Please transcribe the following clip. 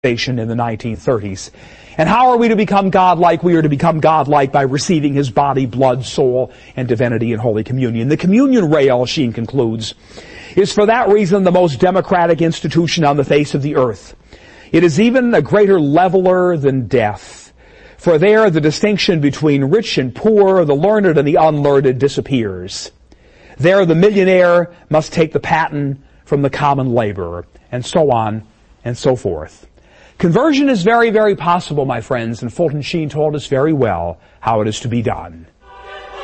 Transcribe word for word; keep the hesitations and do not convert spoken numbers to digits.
in the nineteen thirties. And how are we to become godlike? We are to become godlike by receiving His body, blood, soul, and divinity in Holy Communion. The communion rail, Sheen concludes, is for that reason the most democratic institution on the face of the earth. It is even a greater leveler than death. For there the distinction between rich and poor, the learned and the unlearned disappears. There the millionaire must take the patent from the common laborer, and so on and so forth. Conversion is very, very possible, my friends, and Fulton Sheen told us very well how it is to be done.